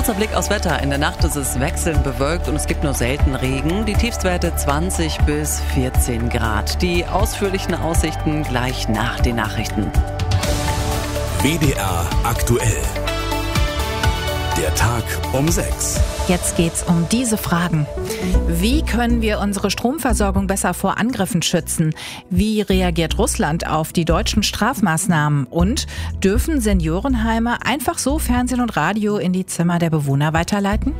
Kurzer Blick aufs Wetter. In der Nacht ist es wechselnd bewölkt und es gibt nur selten Regen. Die Tiefstwerte 20 bis 14 Grad. Die ausführlichen Aussichten gleich nach den Nachrichten. WDR aktuell. Der Tag um 6. Jetzt geht's um diese Fragen. Wie können wir unsere Stromversorgung besser vor Angriffen schützen? Wie reagiert Russland auf die deutschen Strafmaßnahmen? Und dürfen Seniorenheime einfach so Fernsehen und Radio in die Zimmer der Bewohner weiterleiten?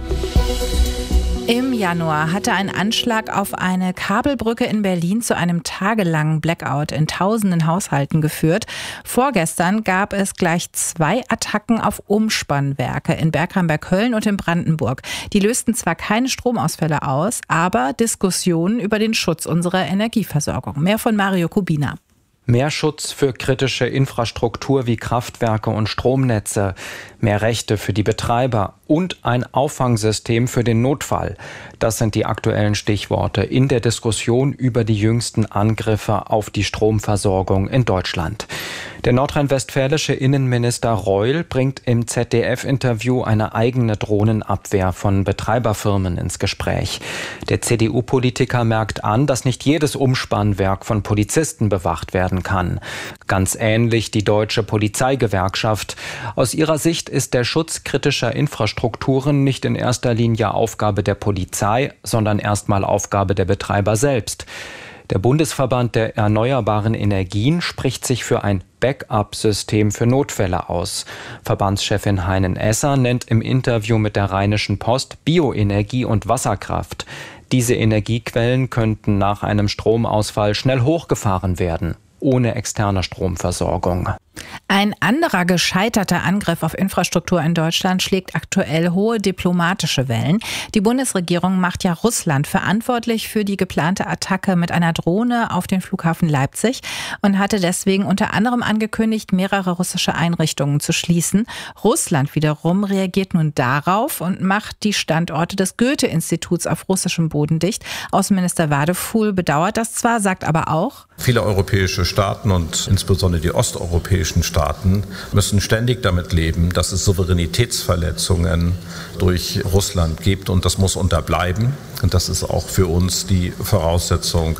Im Januar hatte ein Anschlag auf eine Kabelbrücke in Berlin zu einem tagelangen Blackout in tausenden Haushalten geführt. Vorgestern gab es gleich 2 Attacken auf Umspannwerke in Bergheim-Bergköln und in Brandenburg. Die lösten zwar keine Stromausfälle aus, aber Diskussionen über den Schutz unserer Energieversorgung. Mehr von Mario Kubina. Mehr Schutz für kritische Infrastruktur wie Kraftwerke und Stromnetze, mehr Rechte für die Betreiber und ein Auffangsystem für den Notfall. Das sind die aktuellen Stichworte in der Diskussion über die jüngsten Angriffe auf die Stromversorgung in Deutschland. Der nordrhein-westfälische Innenminister Reul bringt im ZDF-Interview eine eigene Drohnenabwehr von Betreiberfirmen ins Gespräch. Der CDU-Politiker merkt an, dass nicht jedes Umspannwerk von Polizisten bewacht werden kann. Ganz ähnlich die Deutsche Polizeigewerkschaft. Aus ihrer Sicht ist der Schutz kritischer Infrastrukturen nicht in erster Linie Aufgabe der Polizei, sondern erstmal Aufgabe der Betreiber selbst. Der Bundesverband der erneuerbaren Energien spricht sich für ein Backup-System für Notfälle aus. Verbandschefin Heinen-Esser nennt im Interview mit der Rheinischen Post Bioenergie und Wasserkraft. Diese Energiequellen könnten nach einem Stromausfall schnell hochgefahren werden, ohne externe Stromversorgung. Ein anderer gescheiterter Angriff auf Infrastruktur in Deutschland schlägt aktuell hohe diplomatische Wellen. Die Bundesregierung macht ja Russland verantwortlich für die geplante Attacke mit einer Drohne auf den Flughafen Leipzig und hatte deswegen unter anderem angekündigt, mehrere russische Einrichtungen zu schließen. Russland wiederum reagiert nun darauf und macht die Standorte des Goethe-Instituts auf russischem Boden dicht. Außenminister Wadefuhl bedauert das zwar, sagt aber auch: Viele europäische Staaten und insbesondere die osteuropäischen Staaten müssen ständig damit leben, dass es Souveränitätsverletzungen durch Russland gibt, und das muss unterbleiben. Und das ist auch für uns die Voraussetzung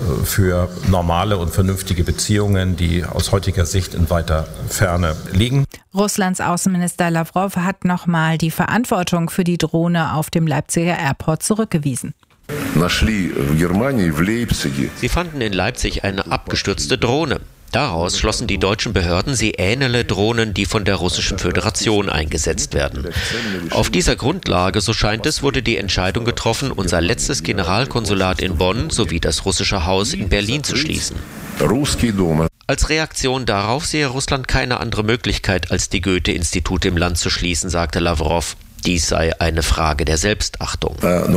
für normale und vernünftige Beziehungen, die aus heutiger Sicht in weiter Ferne liegen. Russlands Außenminister Lavrov hat nochmal die Verantwortung für die Drohne auf dem Leipziger Airport zurückgewiesen. Sie fanden in Leipzig eine abgestürzte Drohne. Daraus schlossen die deutschen Behörden, sie ähnele Drohnen, die von der Russischen Föderation eingesetzt werden. Auf dieser Grundlage, so scheint es, wurde die Entscheidung getroffen, unser letztes Generalkonsulat in Bonn sowie das russische Haus in Berlin zu schließen. Als Reaktion darauf sehe Russland keine andere Möglichkeit, als die Goethe-Institute im Land zu schließen, sagte Lavrov. Dies sei eine Frage der Selbstachtung.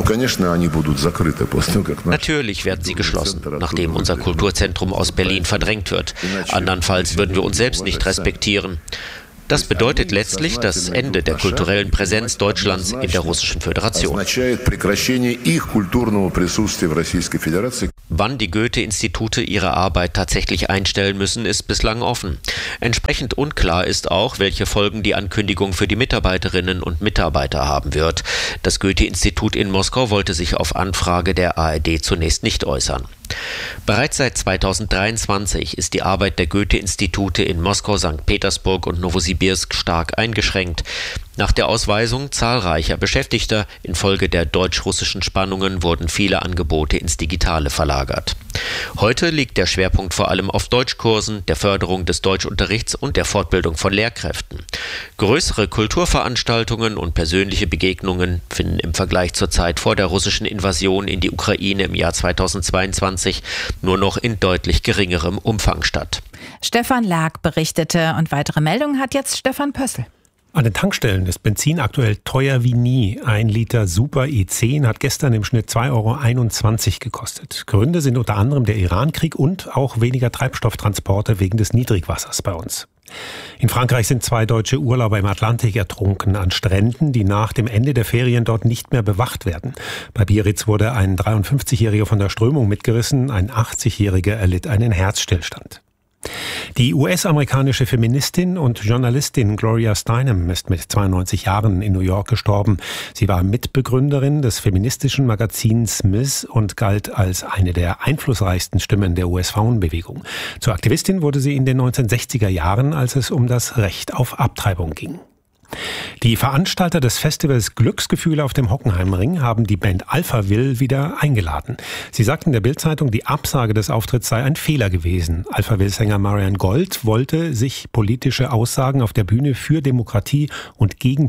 Natürlich werden sie geschlossen, nachdem unser Kulturzentrum aus Berlin verdrängt wird. Andernfalls würden wir uns selbst nicht respektieren. Das bedeutet letztlich das Ende der kulturellen Präsenz Deutschlands in der Russischen Föderation. Wann die Goethe-Institute ihre Arbeit tatsächlich einstellen müssen, ist bislang offen. Entsprechend unklar ist auch, welche Folgen die Ankündigung für die Mitarbeiterinnen und Mitarbeiter haben wird. Das Goethe-Institut in Moskau wollte sich auf Anfrage der ARD zunächst nicht äußern. Bereits seit 2023 ist die Arbeit der Goethe-Institute in Moskau, St. Petersburg und Nowosibirsk stark eingeschränkt. Nach der Ausweisung zahlreicher Beschäftigter infolge der deutsch-russischen Spannungen wurden viele Angebote ins Digitale verlagert. Heute liegt der Schwerpunkt vor allem auf Deutschkursen, der Förderung des Deutschunterrichts und der Fortbildung von Lehrkräften. Größere Kulturveranstaltungen und persönliche Begegnungen finden im Vergleich zur Zeit vor der russischen Invasion in die Ukraine im Jahr 2022 nur noch in deutlich geringerem Umfang statt. Stefan Lag berichtete, und weitere Meldungen hat jetzt Stefan Pössl. An den Tankstellen ist Benzin aktuell teuer wie nie. 1 Liter Super E10 hat gestern im Schnitt 2,21 € gekostet. Gründe sind unter anderem der Iran-Krieg und auch weniger Treibstofftransporte wegen des Niedrigwassers bei uns. In Frankreich sind 2 deutsche Urlauber im Atlantik ertrunken an Stränden, die nach dem Ende der Ferien dort nicht mehr bewacht werden. Bei Biarritz wurde ein 53-Jähriger von der Strömung mitgerissen, ein 80-Jähriger erlitt einen Herzstillstand. Die US-amerikanische Feministin und Journalistin Gloria Steinem ist mit 92 Jahren in New York gestorben. Sie war Mitbegründerin des feministischen Magazins Ms. und galt als eine der einflussreichsten Stimmen der US-Frauenbewegung. Zur Aktivistin wurde sie in den 1960er Jahren, als es um das Recht auf Abtreibung ging. Die Veranstalter des Festivals Glücksgefühle auf dem Hockenheimring haben die Band Alphaville wieder eingeladen. Sie sagten der Bild-Zeitung, die Absage des Auftritts sei ein Fehler gewesen. Alphaville-Sänger Marian Gold wollte sich politische Aussagen auf der Bühne für Demokratie und gegen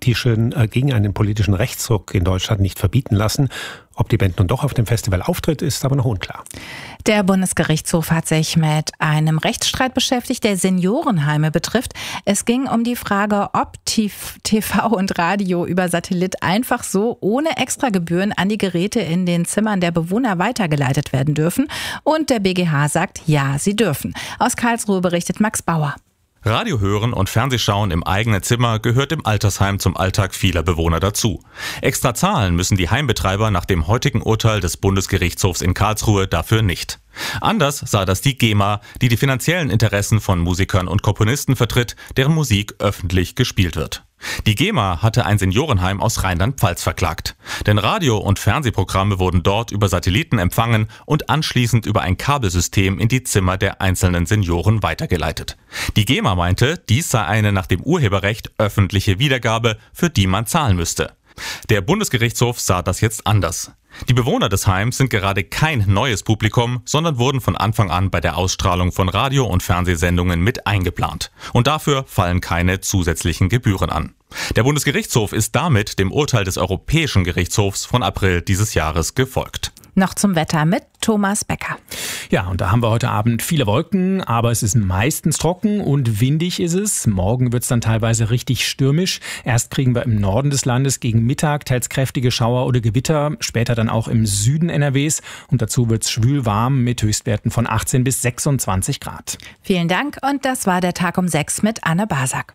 einen politischen Rechtsruck in Deutschland nicht verbieten lassen. Ob die Band nun doch auf dem Festival auftritt, ist aber noch unklar. Der Bundesgerichtshof hat sich mit einem Rechtsstreit beschäftigt, der Seniorenheime betrifft. Es ging um die Frage, ob TV und Radio über Satellit einfach so ohne Extragebühren an die Geräte in den Zimmern der Bewohner weitergeleitet werden dürfen. Und der BGH sagt, ja, sie dürfen. Aus Karlsruhe berichtet Max Bauer. Radio hören und Fernsehschauen im eigenen Zimmer gehört im Altersheim zum Alltag vieler Bewohner dazu. Extra zahlen müssen die Heimbetreiber nach dem heutigen Urteil des Bundesgerichtshofs in Karlsruhe dafür nicht. Anders sah das die GEMA, die die finanziellen Interessen von Musikern und Komponisten vertritt, deren Musik öffentlich gespielt wird. Die GEMA hatte ein Seniorenheim aus Rheinland-Pfalz verklagt. Denn Radio- und Fernsehprogramme wurden dort über Satelliten empfangen und anschließend über ein Kabelsystem in die Zimmer der einzelnen Senioren weitergeleitet. Die GEMA meinte, dies sei eine nach dem Urheberrecht öffentliche Wiedergabe, für die man zahlen müsste. Der Bundesgerichtshof sah das jetzt anders. Die Bewohner des Heims sind gerade kein neues Publikum, sondern wurden von Anfang an bei der Ausstrahlung von Radio- und Fernsehsendungen mit eingeplant. Und dafür fallen keine zusätzlichen Gebühren an. Der Bundesgerichtshof ist damit dem Urteil des Europäischen Gerichtshofs von April dieses Jahres gefolgt. Noch zum Wetter mit Thomas Becker. Ja, und da haben wir heute Abend viele Wolken, aber es ist meistens trocken und windig ist es. Morgen wird es dann teilweise richtig stürmisch. Erst kriegen wir im Norden des Landes gegen Mittag teils kräftige Schauer oder Gewitter, später dann auch im Süden NRWs. Und dazu wird es schwül warm mit Höchstwerten von 18 bis 26 Grad. Vielen Dank und das war der Tag um 6 mit Anne Basak.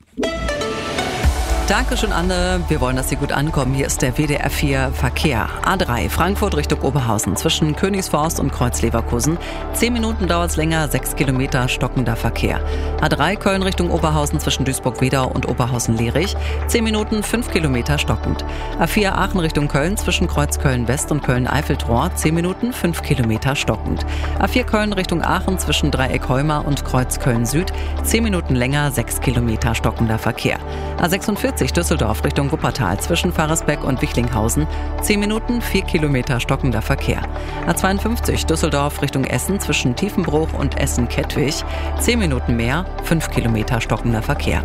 Dankeschön, Anne. Wir wollen, dass Sie gut ankommen. Hier ist der WDR 4 Verkehr. A3 Frankfurt Richtung Oberhausen zwischen Königsforst und Kreuz-Leverkusen. 10 Minuten dauert es länger, 6 Kilometer stockender Verkehr. A3 Köln Richtung Oberhausen zwischen Duisburg-Wedau und Oberhausen-Lierich. 10 Minuten, 5 Kilometer stockend. A4 Aachen Richtung Köln zwischen Kreuz Köln-West und Köln-Eiffeltor. 10 Minuten, 5 Kilometer stockend. A4 Köln Richtung Aachen zwischen Dreieck Heuma und Kreuz Köln-Süd. 10 Minuten länger, 6 Kilometer stockender Verkehr. A46 Düsseldorf Richtung Wuppertal zwischen Pfarrersbeck und Wichlinghausen. 10 Minuten, 4 Kilometer stockender Verkehr. A52 Düsseldorf Richtung Essen zwischen Tiefenbruch und Essen-Kettwig. 10 Minuten mehr, 5 Kilometer stockender Verkehr.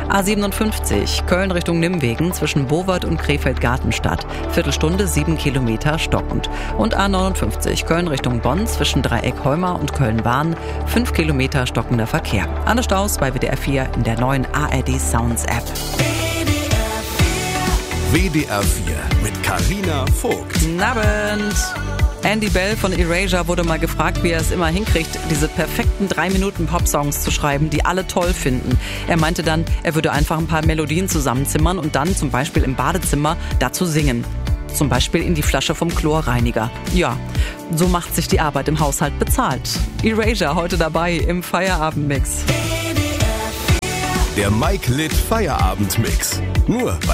A57 Köln Richtung Nimwegen zwischen Bowert und Krefeld-Gartenstadt. Viertelstunde, 7 Kilometer stockend. Und A59 Köln Richtung Bonn zwischen Dreieck Heuma und Köln-Bahn. 5 Kilometer stockender Verkehr. Alle Staus bei WDR 4 in der neuen ARD Sounds App. WDR 4 mit Carina Vogt. Guten Abend. Andy Bell von Erasure wurde mal gefragt, wie er es immer hinkriegt, diese perfekten 3-Minuten-Pop-Songs zu schreiben, die alle toll finden. Er meinte dann, er würde einfach ein paar Melodien zusammenzimmern und dann zum Beispiel im Badezimmer dazu singen. Zum Beispiel in die Flasche vom Chlorreiniger. Ja, so macht sich die Arbeit im Haushalt bezahlt. Erasure heute dabei im Feierabendmix. Der Mike Litt Feierabendmix. Nur bei